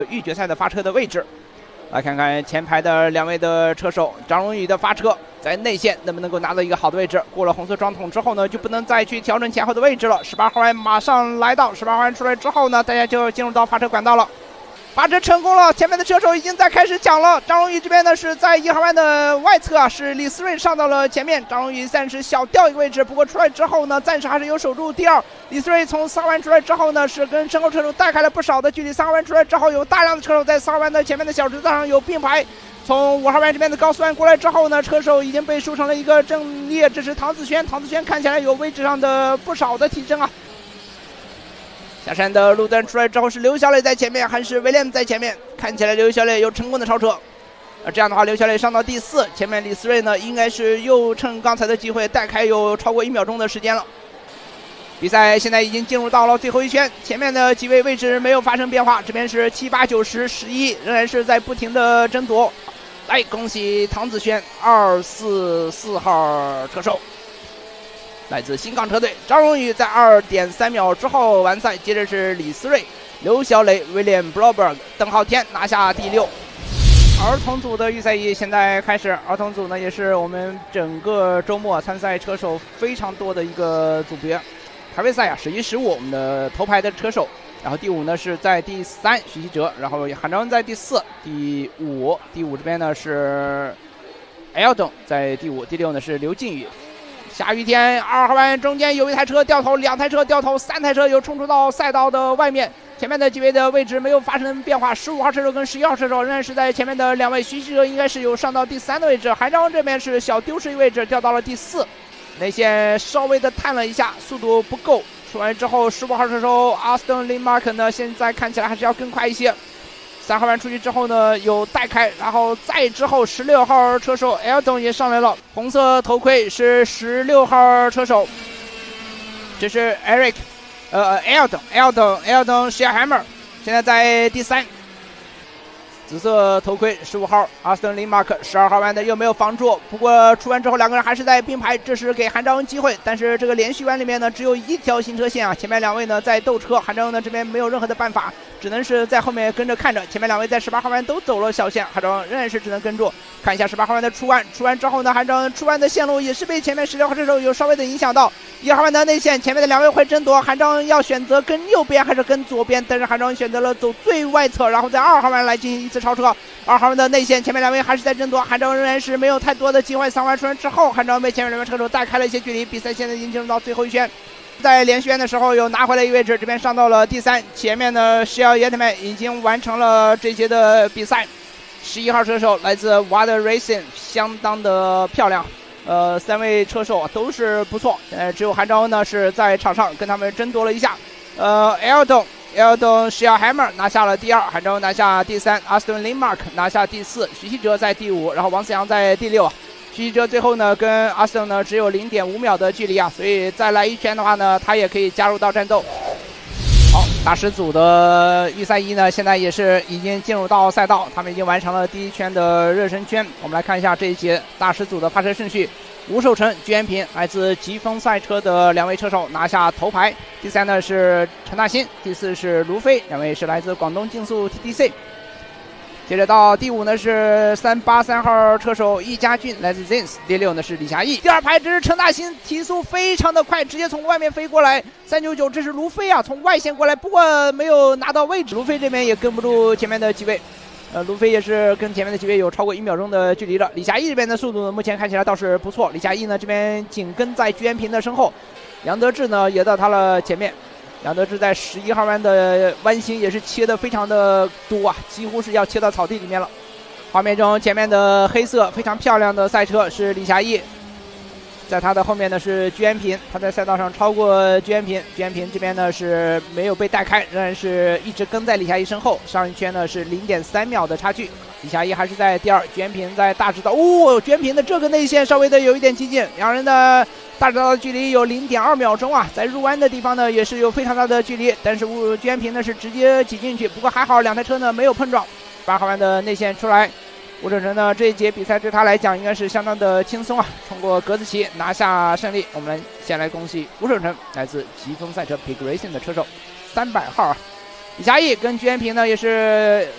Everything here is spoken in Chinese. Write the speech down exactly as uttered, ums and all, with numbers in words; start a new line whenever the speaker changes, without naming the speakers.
预决赛的发车的位置。来看看前排的两位的车手，张荣宇的发车在内线能不能够拿到一个好的位置？过了红色装桶之后呢，就不能再去调整前后的位置了。十八号弯马上来到，十八号弯出来之后呢，大家就进入到发车管道了。发车成功了，前面的车手已经在开始抢了。张荣宇这边呢是在一号弯的外侧啊，是李思睿上到了前面，张荣宇暂时小掉一个位置，不过出来之后呢，暂时还是有守住第二。李思睿从四号弯出来之后呢，是跟身后车手带开了不少的距离。三号弯出来之后，有大量的车手在四号弯的前面的小直道上有并排。从五号弯这边的高速弯过来之后呢，车手已经被竖成了一个阵列，这是唐子轩，唐子轩看起来有位置上的不少的提升啊。下山的路灯出来之后是刘小磊在前面还是威廉在前面？看起来刘小磊有成功的超车，那这样的话刘小磊上到第四，前面李思睿呢应该是又趁刚才的机会带开有超过一秒钟的时间了。比赛现在已经进入到了最后一圈，前面的几位位置没有发生变化，这边是七八九十十一，仍然是在不停的争夺。来，恭喜唐子轩二四四号车手。来自新港车队张荣宇在 二点三 秒之后完赛，接着是李思睿、刘小磊、William Bloberg、邓浩天拿下第六。儿童组的预赛役现在开始，儿童组呢也是我们整个周末参赛车手非常多的一个组别。排位赛啊，十一十五我们的头排的车手，然后第五呢是在第三徐希哲，然后韩昭恩在第四，第五第五这边呢是 Eldon 在第五，第六呢是刘靖宇。下雨天，二号弯中间有一台车掉头，两台车掉头，三台车又冲出到赛道的外面。前面的几位的位置没有发生变化，十五号车手跟十一号车手仍然是在前面的两位。徐希哲应该是有上到第三的位置，韩昭恩这边是小丢失一位置，掉到了第四。内线稍微的探了一下，速度不够。出来之后，十五号车手 Aston Lindmark 呢，现在看起来还是要更快一些。三号弯出去之后呢，有带开，然后再之后十六号车手 Eldon 也上来了，红色头盔是十六号车手，这是 Eric， 呃 Eldon Eldon Eldon Shearhammer， 现在在第三。紫色头盔十五号 Aston Lindmark， 十二号弯的又没有防住，不过出弯之后两个人还是在并排，这是给韩昭恩机会，但是这个连续弯里面呢只有一条行车线啊，前面两位呢在斗车，韩昭恩呢这边没有任何的办法，只能是在后面跟着看着，前面两位在十八号弯都走了小线，韩昭恩仍然是只能跟住。看一下十八号弯的出弯，出弯之后呢，韩昭恩出弯的线路也是被前面十六号车手有稍微的影响到。一号弯的内线，前面的两位会争夺，韩昭恩要选择跟右边还是跟左边，但是韩昭恩选择了走最外侧，然后在二号弯来进行一次超车。二号弯的内线，前面两位还是在争夺，韩昭恩仍然是没有太多的机会。三弯出弯之后，韩昭恩被前面两位车手带开了一些距离，比赛现在已经进入到最后一圈。在连续弯的时候有拿回来一位置，这边上到了第三，前面的施耀耶特曼已经完成了这节的比赛。十一号车手来自 Water Racing， 相当的漂亮，呃，三位车手都是不错，呃，只有韩昭恩呢是在场上跟他们争夺了一下，呃 ，Eldon Eldon Shearhammer 拿下了第二，韩昭恩拿下第三 ，Aston Lindmark 拿下第四，徐希哲在第五，然后王思阳在第六。徐希哲最后呢跟 Aston 呢只有 零点五 秒的距离啊，所以再来一圈的话呢，他也可以加入到战斗。好，大师组的预赛一呢，现在也是已经进入到赛道，他们已经完成了第一圈的热身圈。我们来看一下这一节大师组的发车顺序：吴守成、居延平来自疾风赛车的两位车手拿下头牌，第三呢是陈大新，第四是卢飞，两位是来自广东竞速 T T C。接着到第五呢是三八三号车手易家俊，来自 Zins， 第六呢是李霞毅，第二排这是陈大新，提速非常的快，直接从外面飞过来，三九九这是卢飞啊，从外线过来，不过没有拿到位置，卢飞这边也跟不住前面的几位，呃，卢飞也是跟前面的几位有超过一秒钟的距离了。李霞毅这边的速度呢，目前看起来倒是不错，李霞毅呢这边紧跟在居延平的身后，杨德志呢也到他了前面。杨德志在十一号弯的弯心也是切的非常的多啊，几乎是要切到草地里面了。画面中前面的黑色非常漂亮的赛车是李霞毅，在他的后面呢是居延平，他在赛道上超过居延平，居延平这边呢是没有被带开，仍然是一直跟在李霞毅身后，上一圈呢是 零点三 秒的差距，李霞毅还是在第二，居延平在大直道，哦，居延平的这个内线稍微的有一点激进，两人的大直道的距离有 零点二 秒钟啊，在入弯的地方呢也是有非常大的距离，但是居延平呢是直接挤进去，不过还好两台车呢没有碰撞。八号弯的内线出来，吴守成呢这一节比赛对他来讲应该是相当的轻松啊，通过格子棋拿下胜利。我们先来恭喜吴守成，来自疾风赛车 Pig Racing 的车手，三百号啊。李霞毅跟居延平呢也是